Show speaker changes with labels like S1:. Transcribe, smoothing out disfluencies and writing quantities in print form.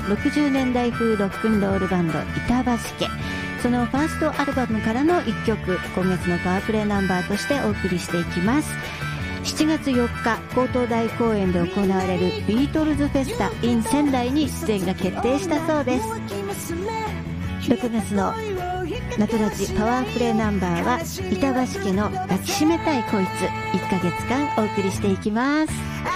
S1: 60年代風ロックンロールバンド板橋家、そのファーストアルバムからの1曲、今月のパワープレイナンバーとしてお送りしていきます。7月4日江東台公園で行われるビートルズフェスタ in 仙台に出演が決定したそうです。6月のナトラジパワープレイナンバーは板橋家の抱きしめたいこいつ、1ヶ月間お送りしていきます。